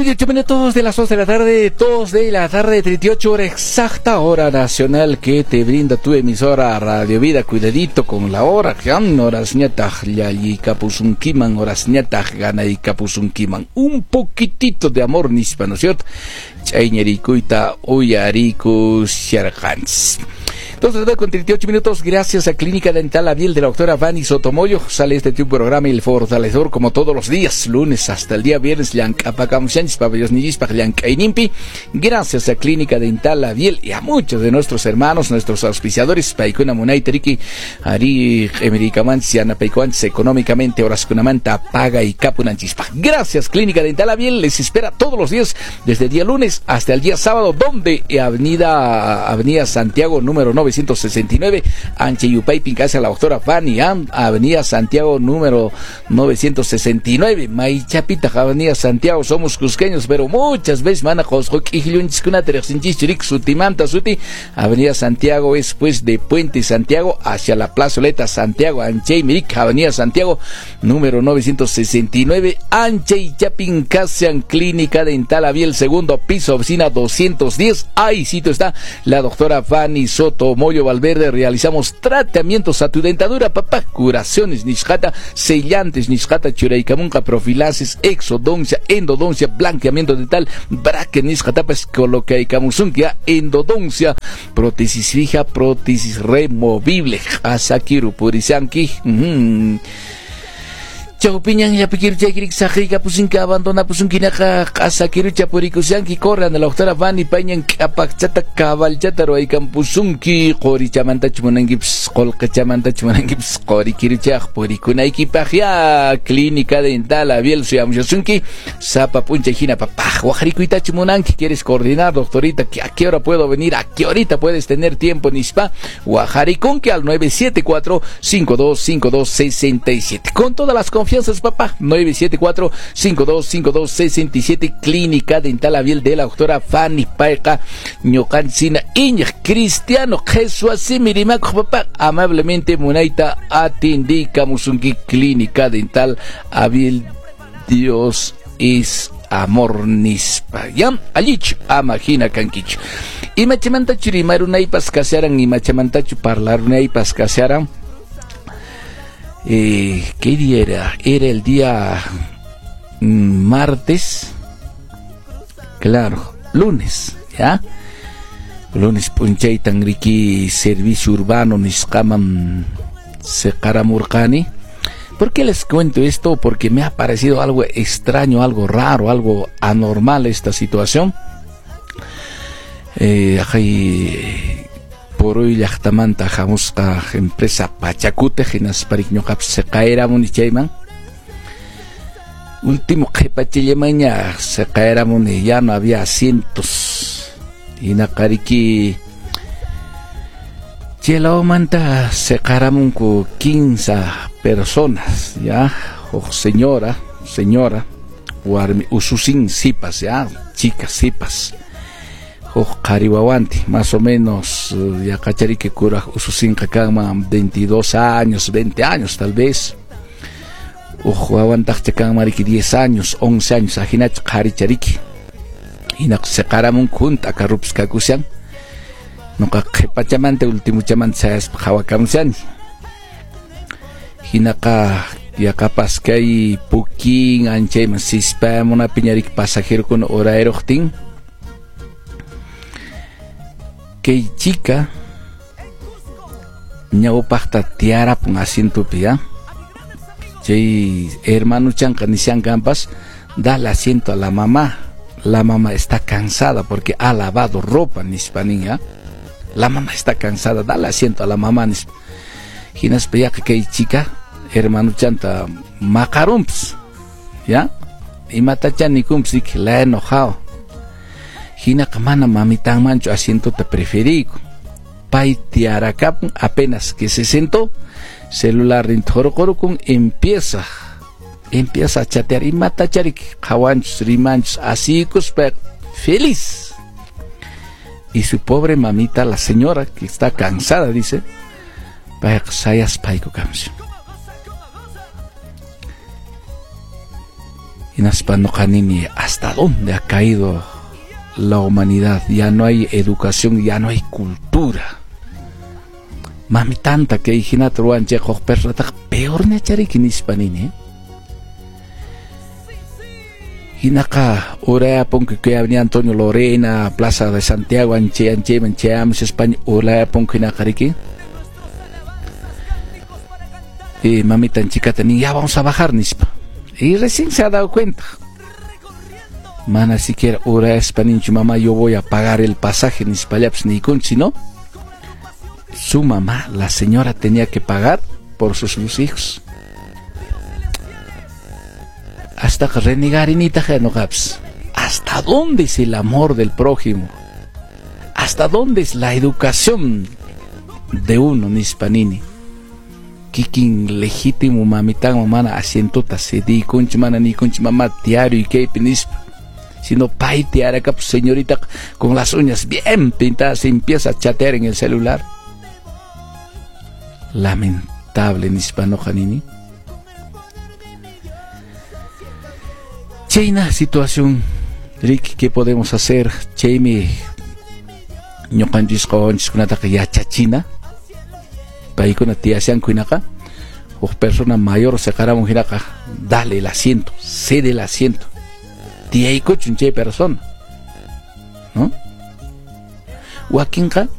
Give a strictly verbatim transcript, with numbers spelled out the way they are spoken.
treinta y ocho minutos de las dos de la tarde, dos de la tarde, treinta y ocho hora exacta, hora nacional que te brinda tu emisora Radio Vida. Cuidadito con la hora, que horas ñataj yali kapusunkiman, horas ñataj gana y kapusunkiman. Un poquitito de amor nispa, ¿no es cierto? Chaynarikuita uyariku sharjans. Entonces, con treinta y ocho minutos, gracias a Clínica Dental Abiel de la doctora Vani Sotomoyo, sale este tu programa El Fortalecedor como todos los días, lunes hasta el día viernes, gracias a Clínica Dental Abiel y a muchos de nuestros hermanos, nuestros auspiciadores, Paikuna Munay Teriki, Ari Americamansiana Paikuans, económicamente, Oraskunamanta, Paga y Capunanchispa. Gracias, Clínica Dental Abiel, les espera todos los días, desde el día lunes hasta el día sábado, donde Avenida, Avenida Santiago, número novecientos sesenta y nueve, Ancheyupay, Pincasa, la doctora Fanny, Avenida Santiago, número novecientos sesenta y nueve, Maichapita, Avenida Santiago, somos cusqueños, pero muchas veces, mana, Avenida Santiago es pues de Puente Santiago hacia la plazoleta Santiago, Anchey, Mirik, Avenida Santiago, número novecientos sesenta y nueve, Anchey, Chapincasian, Clínica Dental Abiel, segundo piso, oficina doscientos diez, ahí sitio está la doctora Fanny Soto Moyo Valverde. Realizamos tratamientos a tu dentadura, papá, curaciones, nishjata, sellantes, nishjata, churaicamunca, profilaxis, exodoncia, endodoncia, blanqueamiento dental, braque, nishjata, pues, colocaikamusunkia, endodoncia, prótesis fija, prótesis removible, asakiru, purisanki, mmm. Chaupiñan ya pikir chakrik sajiga pusinka abandona pusinkinaka asakiru chapurikusianki corran de la doctora Vani pañan apakchata cabalchata roikan pusunki qori chamanta chumanangips qolqa chamanta chumanangips qori kiruchaq purikunayki pajya Clínica Dental Abiel suyamushasunki sapa puncha hina papaj wajrikuita chumunanki. ¿Quieres coordinar, doctorita? ¿A qué hora puedo venir? ¿A qué horita puedes tener tiempo, nispa? Wajarikunki al nueve siete cuatro, cinco dos cinco dos, seis siete. Con todas las confianzas, papá, nueve siete cuatro, cinco dos cinco dos, seis siete, Clínica Dental Abiel de la doctora Fanny Paeca Ñocancina Iñez Cristiano Jesús Asimirimaco, papá, amablemente Munaita Atindica Musunki Clínica Dental Abiel. Dios es amor nispa, ya, allich, amagina canquicho. Y machamantachu rimarunaypas casearan, y machamantachu parlarunaypas casearan. Eh, ¿Qué día era? Era el día mm, martes, claro, lunes, ¿ya? Lunes punchay tangriki servicio urbano nisqaman seqaramurqani. ¿Por qué les cuento esto? Porque me ha parecido algo extraño, algo raro, algo anormal esta situación. Eh, hay por hoy llaqtamanta hamusqa empresa Pachacute hinas pariqñuqapas se caeramun ichayman último qhipachillamaña se caeramun y ya no había asientos hina qariqui chilaumanta se caeramunku quince personas, ya, o señora señora warmi ususin sipas, ya, chicas sipas Caribawanti, más o menos, ya cachari que cura ususinka kama veintidós años, veinte años tal vez. Ojo, aguantaste kama mariki diez años, once años, ajinach karichariki. Hinak se karamun kunta karups kakusian. Noka pachamante último chaman sayas hawakamsian. Hinaka ya capaz que hay pukin anche masispa mona piñarik pasajero con hora eroctin. Que chica ñawpaqta tiara pun asiento pia chay hermano chanca ni sean campas da el asiento a la mamá. La mamá está cansada porque ha lavado ropa nispaninga. La mamá está cansada, da el asiento a la mamá nis hinas pia que chica hermano chanta macarumps, ya, y matachan ni kumsik la enojado. Hina kamana mamitang mancho asiento te preferico. Pai tiaracap apenas que se sentó, celular rintorocorocun empieza, empieza a chatear y mata charik, hawanchos, rimanchos, así cuspe, feliz. Y su pobre mamita, la señora que está cansada, dice, vaya sayas paico camcio. Inaspano Canini, ¿hasta dónde ha caído la humanidad? Ya no hay educación, ya no hay cultura. Mami tanta que hijina truan chejo perrata peor ne chari kinispanini. Hinaka ora pon que avenida Antonio Lorena, Plaza de Santiago, Anche Anche Anche Amos España, ora pon que nakariki. Y mami tan chica tenía, ya vamos a bajar nispa. Y recién se ha dado cuenta. Mana siquiera ora espaninchu mamá, yo voy a pagar el pasaje nispa yaps ni con si no. Su mamá, la señora, tenía que pagar por sus, sus hijos. Hasta que renegar en Itajeanogaps. ¿Hasta dónde es el amor del prójimo? ¿Hasta dónde es la educación de uno, nispanini? Kikin legítimo mamitán mamana asientota se di conchi mana ni conchi mamá diario y que pinispa. Sino pai tiara cap señorita con las uñas bien pintadas se empieza a chatear en el celular. Lamentable nispano janini. China situación Rick, ¿qué podemos hacer? Cheimi ñoqanchis qawanchis kunata yachachina paykuna tiasian kuinaka o persona mayor se caramos hinaka dale el asiento, cede el asiento tiaiko chunche persona, ¿no? Wakinka